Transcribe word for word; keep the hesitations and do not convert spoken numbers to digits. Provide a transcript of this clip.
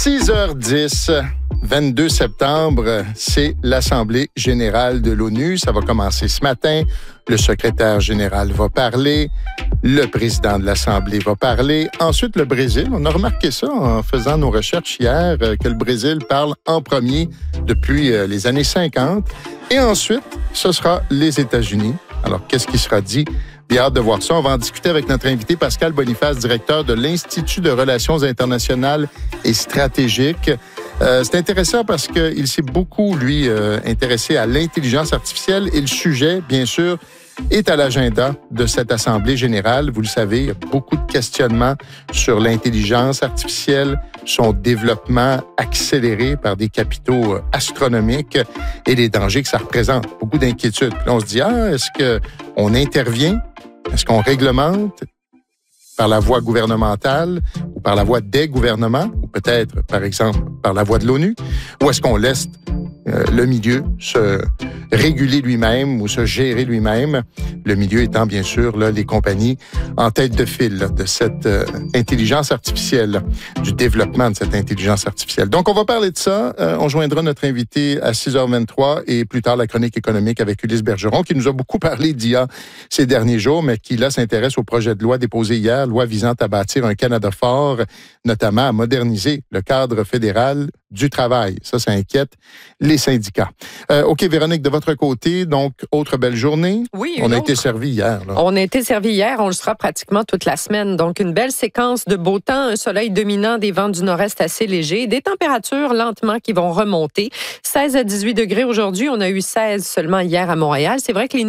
six heures dix, vingt-deux septembre, c'est l'Assemblée générale de l'ONU. Ça va commencer ce matin. Le secrétaire général va parler. Le président de l'Assemblée va parler. Ensuite, le Brésil. On a remarqué ça en faisant nos recherches hier, que le Brésil parle en premier depuis les années cinquante. Et ensuite, ce sera les États-Unis. Alors, qu'est-ce qui sera dit? Bien hâte de voir ça. On va en discuter avec notre invité Pascal Boniface, directeur de l'Institut de relations internationales et stratégiques. Euh, c'est intéressant parce qu'il s'est beaucoup, lui, euh, intéressé à l'intelligence artificielle et le sujet, bien sûr, est à l'agenda de cette Assemblée générale. Vous le savez, il y a beaucoup de questionnements sur l'intelligence artificielle, son développement accéléré par des capitaux astronomiques et les dangers que ça représente. Beaucoup d'inquiétudes. Puis là, on se dit, ah, est-ce qu'on intervient? Est-ce qu'on réglemente par la voie gouvernementale ou par la voie des gouvernements, ou peut-être, par exemple, par la voie de l'ONU? Ou est-ce qu'on laisse euh, le milieu se réguler lui-même ou se gérer lui-même? Le milieu étant, bien sûr, là, les compagnies en tête de file là, de cette euh, intelligence artificielle, du développement de cette intelligence artificielle. Donc, on va parler de ça. Euh, on joindra notre invité à six heures vingt-trois et plus tard, la chronique économique avec Ulysse Bergeron, qui nous a beaucoup parlé d'I A ces derniers jours, mais qui, là, s'intéresse au projet de loi déposé hier, loi visant à bâtir un Canada fort, notamment à moderniser le cadre fédéral du travail. Ça, ça inquiète les syndicats. Euh, OK, Véronique, de votre côté, donc, autre belle journée. Oui, on a autre. été servi hier. Là. On a été servi hier, on le sera pratiquement toute la semaine. Donc, une belle séquence de beau temps, un soleil dominant, des vents du nord-est assez légers, des températures lentement qui vont remonter. seize à dix-huit degrés aujourd'hui, on a eu seize seulement hier à Montréal. C'est vrai que les